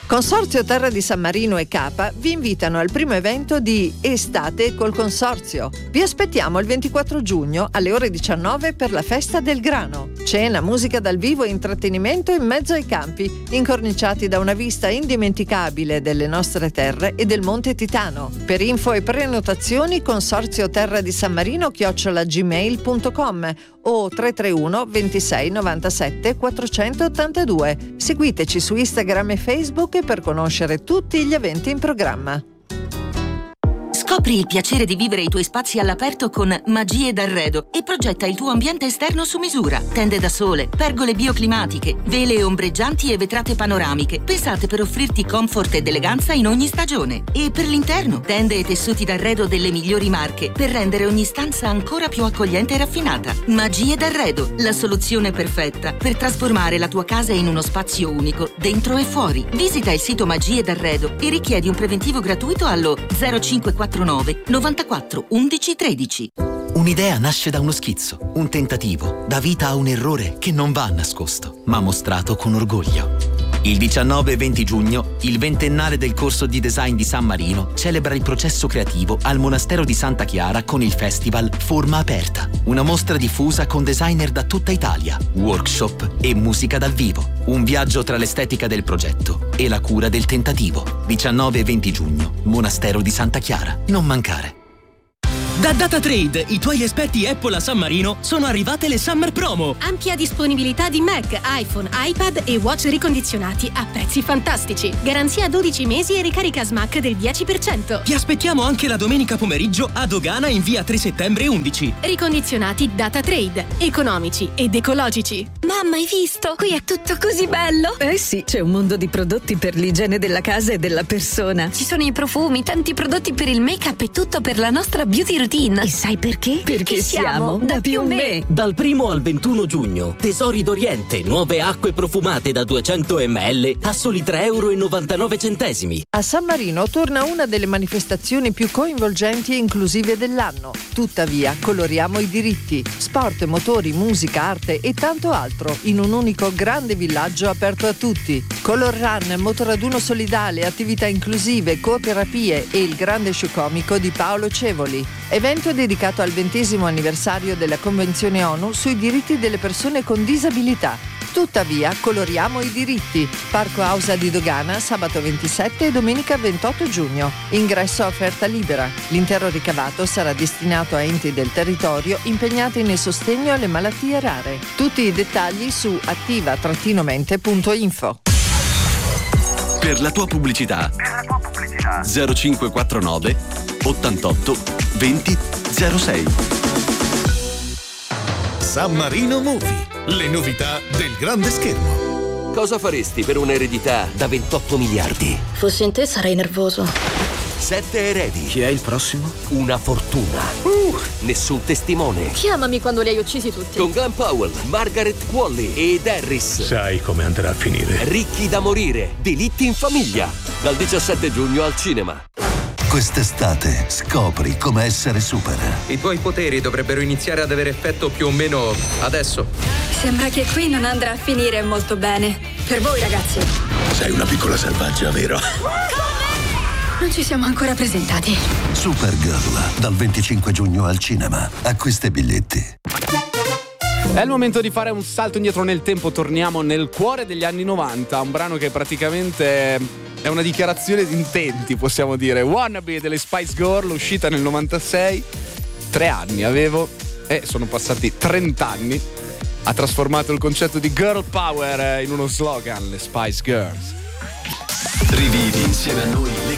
Consorzio Terra di San Marino e Capa vi invitano al primo evento di Estate col Consorzio. Vi aspettiamo il 24 giugno alle ore 19 per la Festa del Grano. Cena, musica dal vivo e intrattenimento in mezzo ai campi, incorniciati da una vista indimenticabile delle nostre terre e del Monte Titano. Per info e prenotazioni Consorzio Terra di San Marino @gmail.com o 331 26 97 482. Seguiteci su Instagram e Facebook per conoscere tutti gli eventi in programma. Scopri il piacere di vivere i tuoi spazi all'aperto con Magie d'Arredo e progetta il tuo ambiente esterno su misura. Tende da sole, pergole bioclimatiche, vele ombreggianti e vetrate panoramiche, pensate per offrirti comfort ed eleganza in ogni stagione. E per l'interno, tende e tessuti d'arredo delle migliori marche per rendere ogni stanza ancora più accogliente e raffinata. Magie d'Arredo, la soluzione perfetta per trasformare la tua casa in uno spazio unico, dentro e fuori. Visita il sito Magie d'Arredo e richiedi un preventivo gratuito allo 0549 94 11 13. Un'idea nasce da uno schizzo, un tentativo, dà vita a un errore che non va nascosto, ma mostrato con orgoglio. Il 19 e 20 giugno, il ventennale del corso di design di San Marino celebra il processo creativo al Monastero di Santa Chiara con il festival Forma Aperta, una mostra diffusa con designer da tutta Italia, workshop e musica dal vivo. Un viaggio tra l'estetica del progetto e la cura del tentativo. 19 e 20 giugno, Monastero di Santa Chiara. Non mancare. Da DataTrade, i tuoi esperti Apple a San Marino, sono arrivate le Summer Promo. Ampia disponibilità di Mac, iPhone, iPad e watch ricondizionati a prezzi fantastici. Garanzia 12 mesi e ricarica SMAC del 10%. Ti aspettiamo anche la domenica pomeriggio a Dogana in via 3 settembre 11. Ricondizionati DataTrade, economici ed ecologici. Mamma, hai visto? Qui è tutto così bello. Eh sì, c'è un mondo di prodotti per l'igiene della casa e della persona. Ci sono i profumi, tanti prodotti per il make-up e tutto per la nostra beauty routine. E sai perché? Perché siamo da Più Me. Dal 1 al 21 giugno, Tesori d'Oriente, nuove acque profumate da 200 ml a soli 3,99 €. A San Marino torna una delle manifestazioni più coinvolgenti e inclusive dell'anno. Tuttavia, coloriamo i diritti. Sport, motori, musica, arte e tanto altro in un unico grande villaggio aperto a tutti. Color Run, motoraduno solidale, attività inclusive, coterapie e il grande show comico di Paolo Cevoli. Evento dedicato al 20° anniversario della Convenzione ONU sui diritti delle persone con disabilità. Tuttavia, coloriamo i diritti. Parco Ausa di Dogana, sabato 27 e domenica 28 giugno. Ingresso a offerta libera. L'intero ricavato sarà destinato a enti del territorio impegnati nel sostegno alle malattie rare. Tutti i dettagli su attiva-mente.info. Per la tua pubblicità 0549 88 20 06. San Marino Movie, le novità del grande schermo. Cosa faresti per un'eredità da 28 miliardi? Fossi in te sarei nervoso. 7 eredi. Chi è il prossimo? Una fortuna. Nessun testimone. Chiamami quando li hai uccisi tutti. Con Glenn Powell, Margaret Qualley ed Harris. Sai come andrà a finire. Ricchi da morire. Delitti in famiglia. Dal 17 giugno al cinema. Quest'estate scopri come essere super. I tuoi poteri dovrebbero iniziare ad avere effetto più o meno adesso. Sembra che qui non andrà a finire molto bene. Per voi, ragazzi. Sei una piccola selvaggia, vero? Non ci siamo ancora presentati. Supergirl, dal 25 giugno al cinema. Acquista i biglietti. È il momento di fare un salto indietro nel tempo. Torniamo nel cuore degli anni 90. Un brano che praticamente è una dichiarazione di intenti, possiamo dire. Wannabe delle Spice Girl, uscita nel 96. 3 anni avevo e sono passati 30 anni. Ha trasformato il concetto di girl power in uno slogan, le Spice Girls. Rivivi insieme a noi le